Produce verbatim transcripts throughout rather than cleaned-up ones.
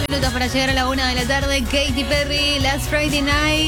Minutos para llegar a la una de la tarde. Katy Perry, Last Friday Night.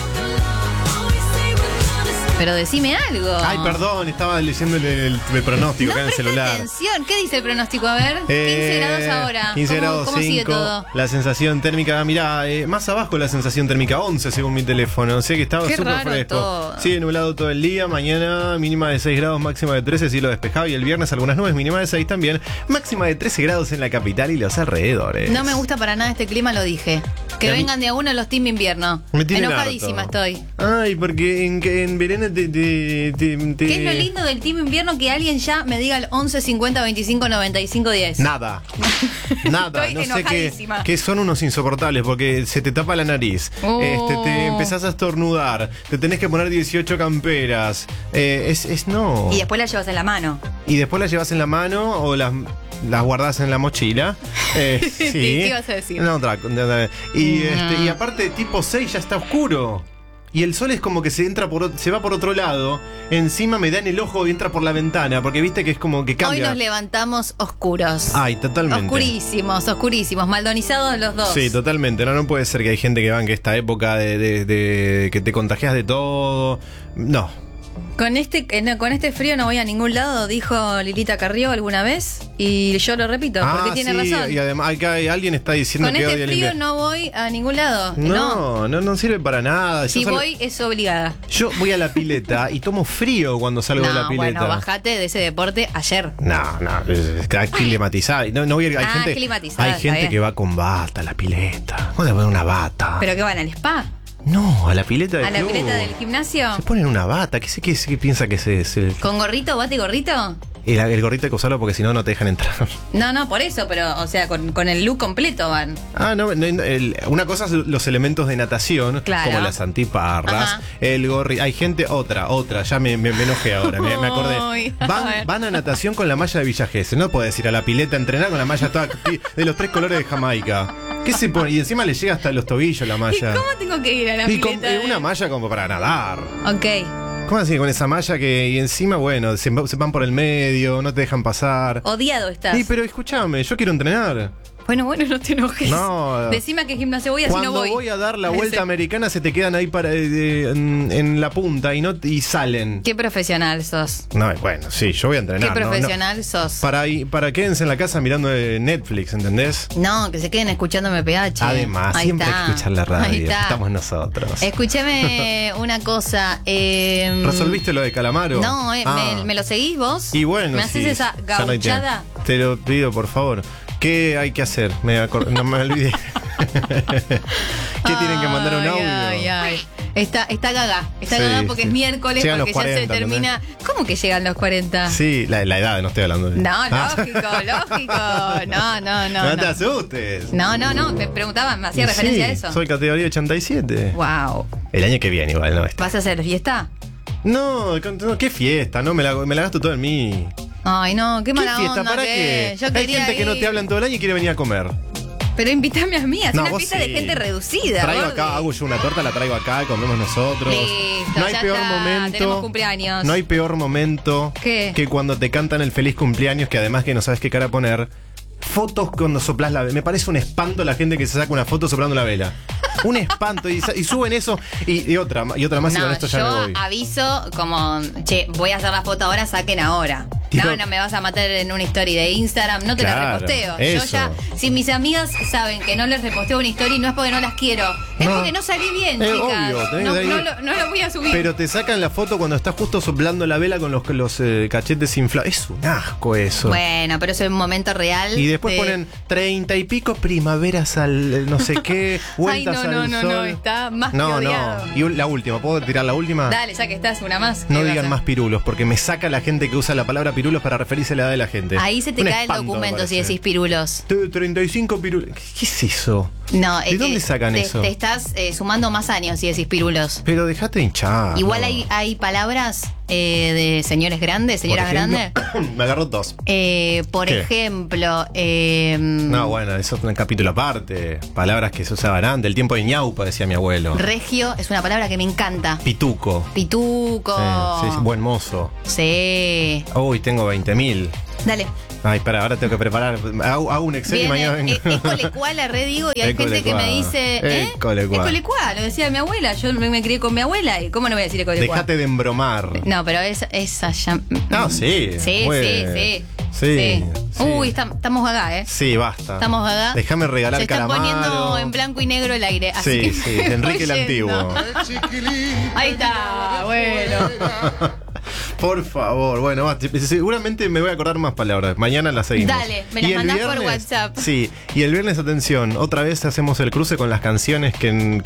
Pero decime algo. Ay, perdón, estaba leyendo el, el, el pronóstico no acá en el celular. Atención, ¿qué dice el pronóstico? A ver, Eh, quince grados ahora. quince ¿Cómo, grados cómo sigue cinco, todo? la sensación térmica, mirá, eh, más abajo la sensación térmica once según mi teléfono. O sea que estaba Qué súper raro fresco. todo. Sigue nublado todo el día, mañana mínima de seis grados, máxima de trece, cielo despejado. Y el viernes algunas nubes, mínima de seis también. Máxima de trece grados en la capital y los alrededores. No me gusta para nada este clima, lo dije. Que A mí- vengan de a uno los team invierno. Me tienen Enojadísima harto. estoy. Ay, porque en, que en verano te... te, te, te- ¿Qué es lo lindo del team invierno? Que alguien ya me diga el once cincuenta veinticinco noventa y cinco diez. Nada. Nada. Estoy no sé qué, enojadísima. que son unos insoportables porque se te tapa la nariz. Oh. Este, te empezás a estornudar. Te tenés que poner dieciocho camperas. Eh, es, es no. Y después la llevas en la mano. Y después las llevas en la mano o las, las guardás en la mochila. Eh, sí. ¿Qué ibas a decir? No, otra. Y, No. este, y aparte, tipo seis ya está oscuro. Y el sol es como que se entra por o- se va por otro lado. Encima me da en el ojo y entra por la ventana. Porque viste que es como que Hoy cambia. nos levantamos oscuros. Ay, totalmente. Oscurísimos, oscurísimos, maldonizados los dos. Sí, totalmente. No, no puede ser que hay gente que va en que esta época de, de- de que te contagias de todo. No. Con este, eh, no, con este frío no voy a ningún lado, dijo Lilita Carrió alguna vez. Y yo lo repito, porque Ah, tiene sí, razón. y además acá hay- alguien está diciendo Con que este odia el frío invierno. no voy a ningún lado. No. No, no, no sirve para nada. Yo Si salgo- voy es obligada. Yo voy a la pileta y tomo frío cuando salgo de la No, pileta. bueno, bajate de ese deporte ayer. No, no, está climatizada. No, no voy a- hay Ah, gente, climatizada, hay está gente bien. que va con bata a la pileta. ¿Cómo te ponen una bata? ¿Pero qué van al spa? No, a la pileta del ¿A la club. pileta del gimnasio? Se ponen una bata. ¿Qué, sé, qué, qué piensa que se, se- ¿Con gorrito, bate y gorrito? el, el gorrito hay que usarlo porque si no, no te dejan entrar? No, no, por eso, pero, o sea, con, con el look completo van. Ah, no, no, no, el- una cosa es los elementos de natación, Claro. como las antiparras, Ajá. el gorri. Hay gente, otra, otra, ya me, me, me enojé ahora, me, me acordé. Ay, a Van, ver. van a natación con la malla de Villa Gesell. No puedes ir a la pileta a entrenar con la malla toda de los tres colores de Jamaica. ¿Qué se pone? Y encima le llega hasta los tobillos la ¿Y malla. cómo tengo que ir a la Y con- pileta? eh, una malla como para nadar. Ok. ¿Cómo así? Con esa malla que y encima, bueno, se, se van por el medio, no te dejan pasar. Odiado estás. Sí, pero escúchame, yo quiero entrenar. Bueno, bueno, no te enojes. No. Decime a qué gimnasio voy, así Cuando no voy. voy a dar la Ese- vuelta americana se te quedan ahí para eh, eh, en, en la punta y no y salen. Qué profesional sos. No, bueno, sí, yo voy a Qué entrenar. ¿no? profesional No. sos. Para, y- para quédense en la casa mirando eh, Netflix, ¿entendés? No, que se queden escuchando M P H. Además, Ahí siempre está. hay que escuchar la radio. Ahí está. Estamos nosotros. Escúcheme una cosa. eh, ¿Resolviste lo de Calamaro? No, eh, Ah. me, ¿me lo seguís vos? Y bueno, ¿Me haces sí, esa ya no hay gauchada? tiempo. Te lo pido, por favor. ¿Qué hay que hacer? Me acor- no me olvidé. ¿Qué tienen que mandar un Ay, audio? Ay, ay. Está, está gaga. Está Sí, gaga porque sí. es miércoles, Llegan porque los ya se cuarenta, termina. ¿Cómo que llegan los cuarenta? Sí, la, la edad, no estoy hablando de. No, Ah. lógico, lógico. No, no, no. No te no. asustes. No, no, no, me preguntaba, me hacía Y referencia sí, a eso. Soy categoría ochenta y siete. Wow. El año que viene igual, no este. ¿Vas a hacer fiesta? No, con- no, qué fiesta, no, me la, me la gasto todo en mí. Ay, no, qué ¿Qué mala fiesta? onda ¿Para que qué? es. Yo Hay quería gente que no ir. te habla en todo el año y quiere venir a comer. Pero invítame a mí, es No, una vos fiesta sí. de gente reducida. Traigo Gordi. acá, hago yo una torta, la traigo acá, comemos nosotros. Listo, no hay ya peor está, momento. tenemos cumpleaños. No hay peor momento ¿Qué? que cuando te cantan el feliz cumpleaños, que además que no sabes qué cara poner. Fotos cuando soplas la vela. Me parece un espanto la gente que se saca una foto soplando la vela. Un espanto. Y, y suben eso. Y, y otra, y otra más y No, con esto ya yo me voy. aviso como, che, voy a hacer la foto ahora, saquen ahora. Tipo- No, no me vas a matar en una story de Instagram, no te la Claro, reposteo. eso. Yo ya, si mis amigas saben que no les reposteo una story, no es porque no las quiero, es No. porque no salí bien, Eh, chicas. obvio, tenés no, que no salir- lo, no lo voy a subir. Pero te sacan la foto cuando estás justo soplando la vela con los, los eh, cachetes inflados. Es un asco eso. Bueno, pero eso es un momento real. Y después de- ponen treinta y pico primaveras al no sé qué, vueltas Ay, no, al no, sol. no, no, está más que No, odiado. no. Y un- la última, ¿puedo tirar la última? Dale, ya que estás, una más. No ¿Qué vas a digan hacer? más pirulos, porque me saca la gente que usa la palabra pirulos para referirse a la edad de la gente. Ahí se te Un cae el espanto, documento me si parece. decís pirulos. T- treinta y cinco pirulos. ¿Qué es eso? No, ¿De dónde sacan te, eso? Te estás eh, sumando más años si decís pirulos. Pero dejate de hinchar. Igual no. hay, hay palabras eh, de señores grandes, Por señoras ejemplo, grandes. me agarró dos. Eh, por ¿Qué? ejemplo, eh, No, bueno, eso es un capítulo aparte. Palabras que se usaban antes. El tiempo de ñaupa, decía mi abuelo. regio es una palabra que me encanta. Pituco. Pituco. Sí, sí, sí, buen mozo. Sí. Uy, tengo veinte mil. Dale. Ay, para, ahora tengo que preparar. Hago, hago un Excel Viene, y mañana vengo. Es, es colecuá, la re digo, y hay Es gente que colecuá. me dice, ¿eh? Es colecuá. Es colecuá, lo decía mi abuela. Yo me, me crié con mi abuela y ¿cómo no voy a decir es colecuá? Dejate de embromar. No, pero esa, esa ya. No, sí. Sí, muy sí, bien. sí, Sí, sí. Uy, tam- estamos acá, ¿eh? Sí, basta. Estamos acá. Déjame regalar Se está calamaro. poniendo en blanco y negro el aire. Así Sí, que sí, Enrique el voy Antiguo. yendo. Ahí está, bueno. Por favor, bueno, va, seguramente me voy a acordar más palabras. Mañana las seguimos. Dale, me las Y el mandás por viernes- WhatsApp. Sí, y el viernes, atención, otra vez hacemos el cruce con las canciones que,